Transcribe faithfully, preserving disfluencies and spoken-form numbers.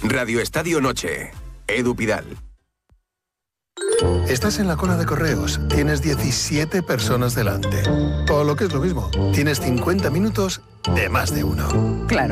Radio Estadio Noche. Edu Pidal. Estás en la cola de correos, tienes diecisiete personas delante. O lo que es lo mismo, tienes cincuenta minutos de más de uno. Claro.